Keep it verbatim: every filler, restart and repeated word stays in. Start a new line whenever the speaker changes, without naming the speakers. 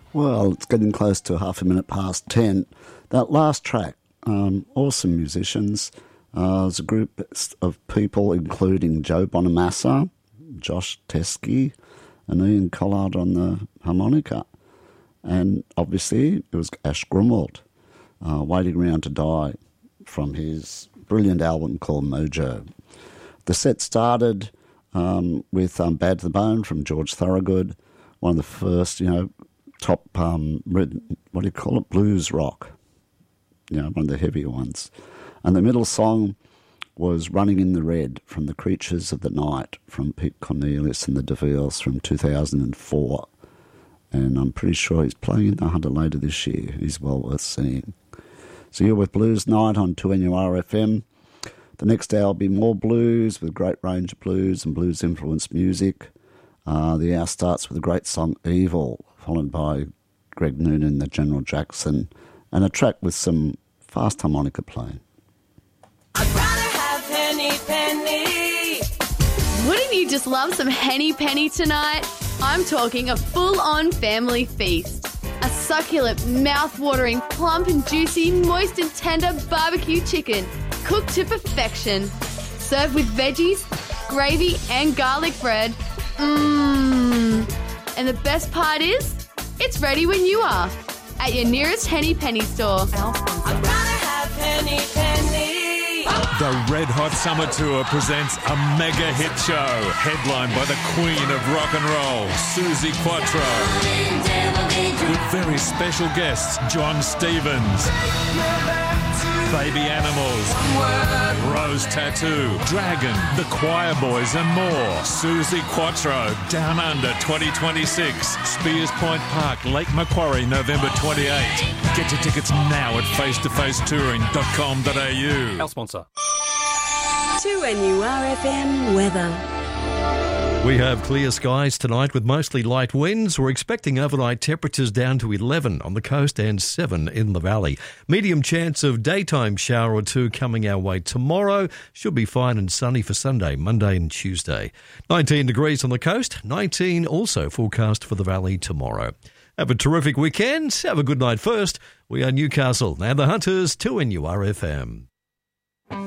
Well, it's getting close to half a minute past ten. That last track, um, awesome musicians. Uh, there's a group of people, including Joe Bonamassa, Josh Teskey, and Ian Collard on the harmonica. And obviously, it was Ash Grunwald, uh, Waiting Around to Die, from his brilliant album called Mojo. The set started um, with um, Bad to the Bone from George Thorogood, one of the first, you know, top, um, what do you call it, blues rock, you know, one of the heavier ones. And the middle song was Running in the Red from The Creatures of the Night from Pete Cornelius and the DeVilles from two thousand four. And I'm pretty sure he's playing in the Hunter later this year. He's well worth seeing. So you're with Blues Night on two N U R F M. The next hour will be more blues with a great range of blues and blues-influenced music. Uh, the hour starts with a great song, Evil, followed by Greg Noonan and the General Jackson, and a track with some fast harmonica playing.
I'd rather have Henny Penny.
Wouldn't you just love some Henny Penny tonight? I'm talking a full-on family feast. A succulent, mouth-watering, plump and juicy, moist and tender barbecue chicken, cooked to perfection. Served with veggies, gravy and garlic bread. Mmm. And the best part is, it's ready when you are. At your nearest Henny Penny store.
I'd rather have Henny Penny.
The Red Hot Summer Tour presents a mega hit show, headlined by the Queen of Rock and Roll, Suzi Quatro, with very special guests John Stevens, Baby Animals, Rose Tattoo, Dragon, The Choir Boys and more. Suzi Quatro, Down Under twenty twenty-six, Spears Point Park, Lake Macquarie, November twenty-eighth. Get your tickets now at face to face touring dot com dot a u.
Our sponsor.
two N U R F M weather.
We have clear skies tonight with mostly light winds. We're expecting overnight temperatures down to eleven on the coast and seven in the valley. Medium chance of daytime shower or two coming our way tomorrow. Should be fine and sunny for Sunday, Monday and Tuesday. nineteen degrees on the coast, nineteen also forecast for the valley tomorrow. Have a terrific weekend. Have a good night first. We are Newcastle and the Hunters, two N U R F M.